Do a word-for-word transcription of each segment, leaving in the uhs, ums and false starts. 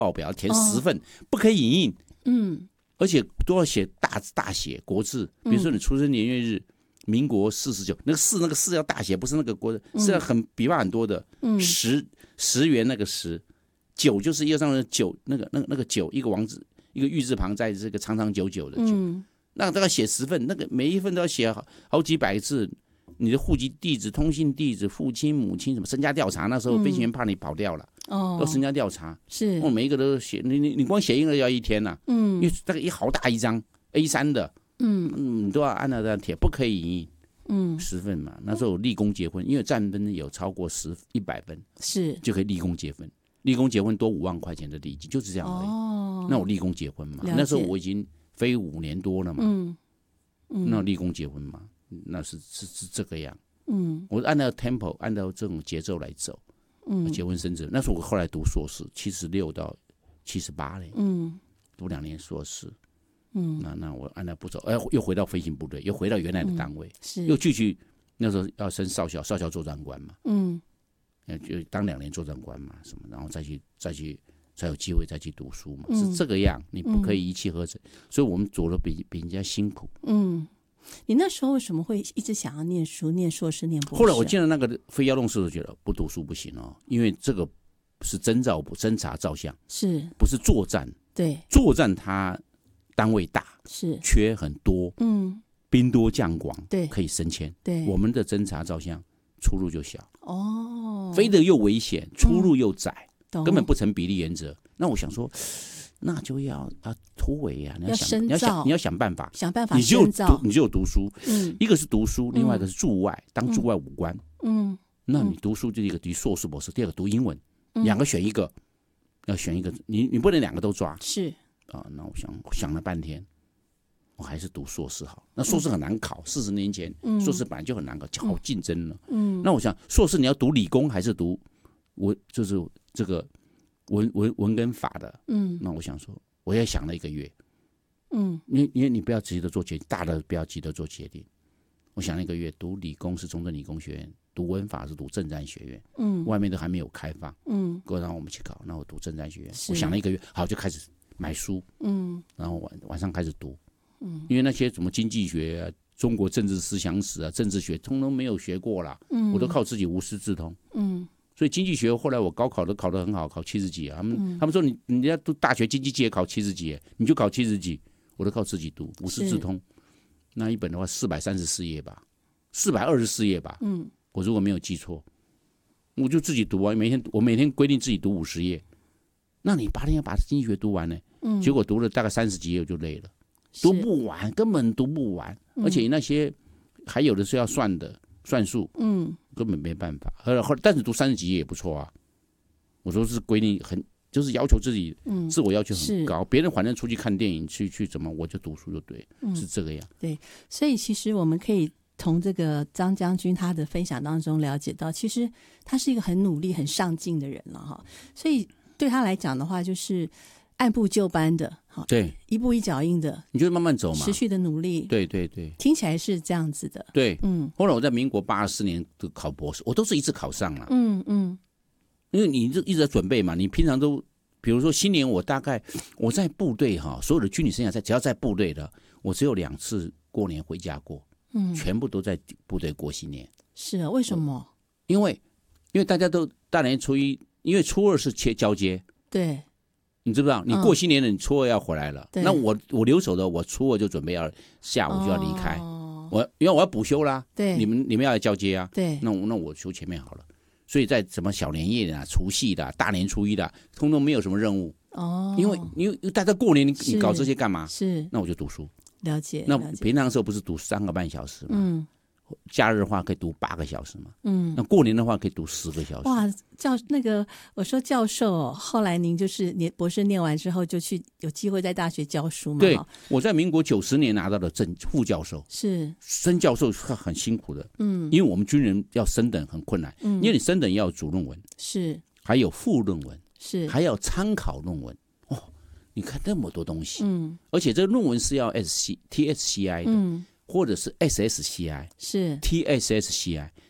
报表，填十份，哦、不可以影印。 嗯， 而且都要写大大写国字，比如说你出生年月日，嗯、民国四十九，那个四那个四要大写，不是那个国字，是要很笔画很多的。嗯，十十元那个十，九就是一个上面九那个那个那个九一个王字一个玉字旁，在这个长长久久的久。嗯，那都要写十份，那个每一份都要写 好, 好几百字。你的户籍地址、通信地址、父亲、母亲什么身家调查，那时候飞行员怕你跑掉了，嗯、都身家调查。 是， 我每一个都写，你你你光写印了要一天呐、啊，嗯，因为大概一好大一张 A 三 的，嗯嗯，你都要按照这样贴，不可以影印，嗯，十份嘛。那时候立功结婚，因为战分有超过十一百分， 是就可以立功结婚，立功结婚多五万块钱的礼金，就是这样而已。哦，那我立功结婚嘛，那时候我已经飞五年多了嘛，嗯嗯，那立功结婚嘛。那是是是这个样，嗯，我按照 tempo， 按照这种节奏来走，嗯，结婚生子。那时候我后来读硕士，七十六到七十八嘞，嗯，读两年硕士，嗯，那那我按照步骤，哎，又回到飞行部队，又回到原来的单位，嗯、是，又继续那时候要升少校，少校作战官嘛，嗯，就当两年作战官嘛，什么，然后再去再去才有机会再去读书嘛，嗯、是这个样，你不可以一气呵成，嗯、所以我们走的比比人家辛苦，嗯。 你那时候为什么会一直想要念书、念硕士、念博士？ 后来我进了那个非幺洞室，就觉得不读书不行哦，因为这个是侦照部、侦察照相， 是不是作战？ 对， 作战它单位大， 是缺很多，嗯，兵多将广， 对， 可以升迁。 对， 我们的侦察照相出路就小，哦，飞得又危险，出路又窄，嗯、根本不成比例原则。那我想说。那就要啊突围啊！你要想，你要想，你要想办法， 想办法你就读， 你就有读书，嗯，一个是读书，另外一个是驻外，嗯、当驻外武官，嗯，那你读书就一个读硕士博士，第二个读英文，嗯、两个选一个，要选一个，你你不能两个都抓， 是啊。那我想想了半天，我还是读硕士好。那硕士很难考，四十、嗯、年前、嗯、硕士本来就很难考，好竞争了，嗯。那我想硕士你要读理工还是读我就是这个。文文文跟法的，嗯，那我想说，我也想了一个月，嗯，因为因为你不要急着做决定，大的不要急着做决定。我想了一个月，读理工是中正理工学院，读文法是读政战学院，嗯，外面都还没有开放，嗯，给我让我们去考，那我读政战学院。我想了一个月，好就开始买书，嗯，然后晚晚上开始读，嗯，因为那些什么经济学啊、中国政治思想史啊、政治学，通通没有学过啦，嗯，我都靠自己无师自通，嗯。所以经济学后来我高考都考得很好，考七十几啊。他们、嗯、他们说你你要读大学经济系也考七十几，你就考七十几，我都靠自己读，无师自通。那一本的话四百三十四页吧，四百二十四页吧。嗯，我如果没有记错，我就自己读啊。每天我每天规定自己读五十页，那你八天要把经济学读完呢？嗯，结果读了大概三十几页我就累了，读不完，根本读不完，嗯、而且那些还有的是要算的。算术，嗯，根本没办法。后来，但是读三十几页也不错啊。我说是规定很，就是要求自己，嗯，自我要求很高。别人反正出去看电影，去去怎么，我就读书就对，嗯、是这个样。 对，所以其实我们可以从这个张将军他的分享当中了解到，其实他是一个很努力、很上进的人了哈。所以对他来讲的话，就是按部就班的， 对， 一步一脚印的， 你就慢慢走嘛， 持续的努力， 对对对， 听起来是这样子的， 对，嗯。后来我在民国八十四年考博士，我都是一次考上了， 嗯嗯， 因为你就一直在准备嘛，你平常都，比如说新年，我大概我在部队哈，所有的军旅生涯在只要在部队的，我只有两次过年回家过，嗯，全部都在部队过新年。 是啊，为什么？ 因为因为大家都大年初一，因为初二是切交接， 对。 你知不知道？你过新年了，你初二要回来了。嗯、那我我留守的，我初二就准备要下午就要离开。哦、我因为我要补休啦。 对， 你们你们要来交接啊。 对， 那我那我休前面好了。所以在什么小年夜的、除夕的、大年初一的，通通没有什么任务。哦，因为因为大家过年你你搞这些干嘛？ 是， 那我就读书。 了解。 那平常的时候不是读三个半小时吗？嗯。假日的话可以读八个小时嘛，嗯，那过年的话可以读十个小时。 哇，教那个我说教授、哦，后来您就是念博士念完之后就去有机会在大学教书嘛？ 对，我在民国九十年拿到了正副教授， 是升教授是很辛苦的，嗯，因为我们军人要升等很困难，嗯，因为你升等要有主论文， 是， 还有副论文， 是， 还要参考论文，哦，你看那么多东西，嗯，而且这个论文是要 S C T S C I 的，嗯。或者是 S S C I 是 T S S C I，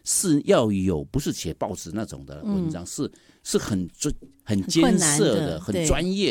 是要有，不是写报纸那种的文章，嗯、是是很专很艰涩的、很专业